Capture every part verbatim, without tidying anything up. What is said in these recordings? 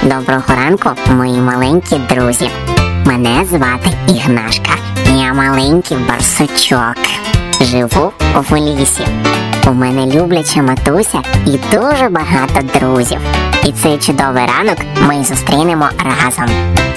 Доброго ранку, мої маленькі друзі. Мене звати Ігнашка. Я маленький барсучок. Живу в лісі. У мене любляча матуся і дуже багато друзів. І цей чудовий ранок ми зустрінемо разом.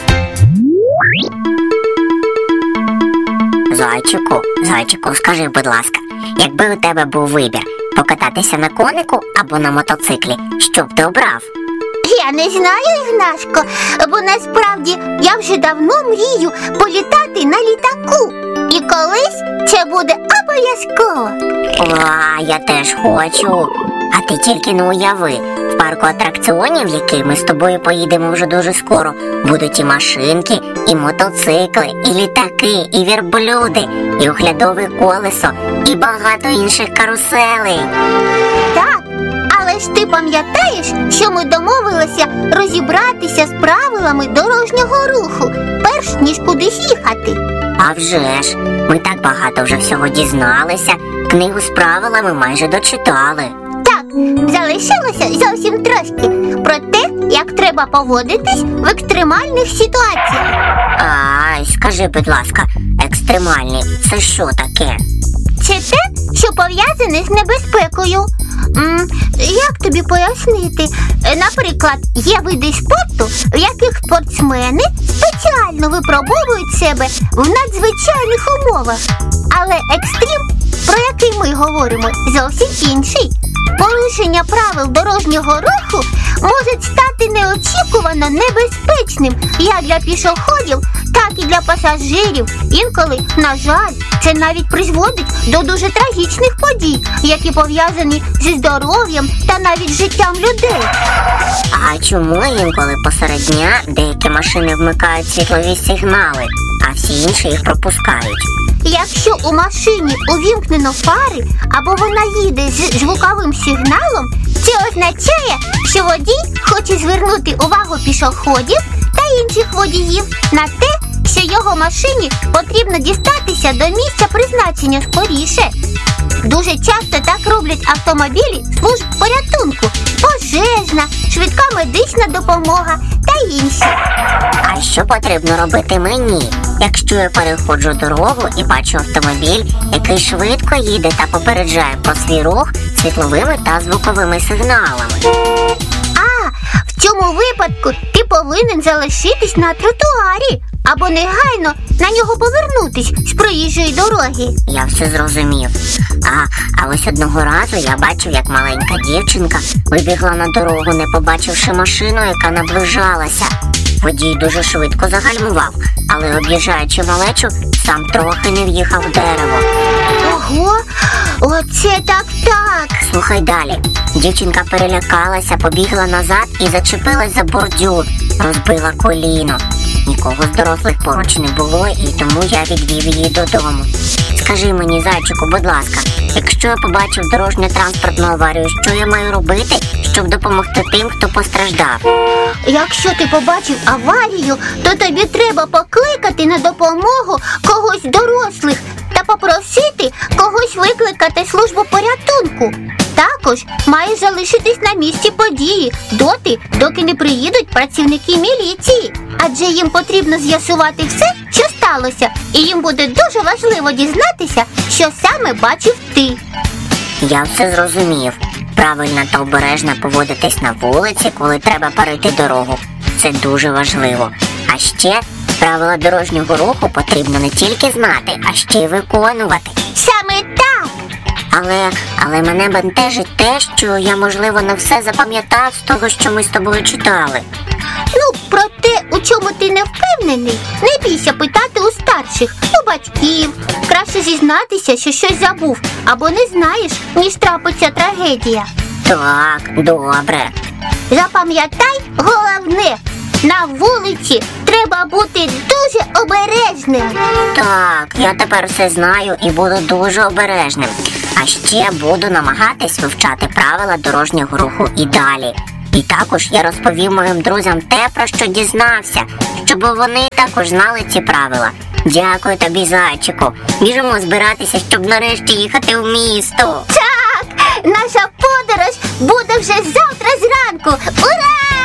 Зайчику, зайчику, скажи, будь ласка, якби у тебе був вибір покататися на конику або на мотоциклі, що б ти обрав? Я не знаю, Ігнашко, бо насправді я вже давно мрію політати на літаку. І колись це буде обов'язково. О, я теж хочу. А ти тільки не уяви, в парку атракціонів, в який ми з тобою поїдемо вже дуже скоро, будуть і машинки, і мотоцикли, і літаки, і вірблюди, і оглядове колесо, і багато інших каруселей. Так, але ж ти пам'ятаєш, що ми домовилися розібратися з правилами дорожнього руху, перш ніж кудись їхати? А вже ж, ми так багато вже всього дізналися, книгу з правилами майже дочитали. Так, залишилося зовсім трошки про те, як треба поводитись в екстремальних ситуаціях. Ай, скажи, будь ласка, екстремальний – це що таке? Це те, що пов'язане з небезпекою. М, як тобі пояснити? Е, Наприклад, є види спорту, в яких спортсмени спеціально випробовують себе в надзвичайних умовах. Але екстрім, про який ми говоримо, зовсім інший. Порушення правил дорожнього руху може стати неочікувано небезпечним як для пішоходів, так і для пасажирів. Інколи, на жаль, це навіть призводить до дуже трагічних подій, які пов'язані зі здоров'ям та навіть життям людей. А чому інколи посеред дня деякі машини вмикають світлові сигнали, а всі інші їх пропускають? Якщо у машині увімкнено фари або вона їде з звуковим сигналом, це означає, що водій хоче звернути увагу пішоходів та інших водіїв на те, що його машині потрібно дістатися до місця призначення скоріше. Дуже часто так роблять автомобілі служб порятунку, пожежна, швидка медична допомога та інші. А що потрібно робити мені, якщо я переходжу дорогу і бачу автомобіль, який швидко їде та попереджає про свій рух світловими та звуковими сигналами? А, в цьому випадку ти повинен залишитись на тротуарі або негайно на нього повернутись з проїжджої дороги. Я все зрозумів. А, а ось одного разу я бачив, як маленька дівчинка вибігла на дорогу, не побачивши машину, яка наближалася. Водій дуже швидко загальмував, але об'їжджаючи малечу, сам трохи не в'їхав в дерево. Ого, оце так-так. Слухай далі. Дівчинка перелякалася, побігла назад і зачепилась за бордюр, розбила коліно. Нікого з дорослих поруч не було, і тому я відвів її додому. Скажи мені, зайчику, будь ласка, якщо я побачив дорожньо-транспортну аварію, що я маю робити, щоб допомогти тим, хто постраждав? Якщо ти побачив аварію, то тобі треба покликати на допомогу когось з дорослих та попросити когось викликати службу порятунку. Також маєш залишитись на місці події доти, доки не приїдуть працівники міліції. Адже їм потрібно з'ясувати все, що сталося, і їм буде дуже важливо дізнатися, що саме бачив ти. Я все зрозумів. Правильно та обережно поводитись на вулиці, коли треба перейти дорогу. Це дуже важливо. А ще правила дорожнього руху потрібно не тільки знати, а ще й виконувати. Саме так! Але, але мене бентежить те, що я, можливо, не все запам'ятав з того, що ми з тобою читали. Ну, про те, у чому ти не впевнений, не бійся питати у старших, у батьків. Краще зізнатися, що щось забув, або не знаєш, ніж трапиться трагедія. Так, добре. Запам'ятай головне, на вулиці треба бути дуже обережним. Так, я тепер все знаю і буду дуже обережним. А ще буду намагатись вивчати правила дорожнього руху і далі. І також я розповів моїм друзям те, про що дізнався, щоб вони також знали ці правила. Дякую тобі, зайчику. Біжимо збиратися, щоб нарешті їхати в місто. Так, наша подорож буде вже завтра зранку. Ура!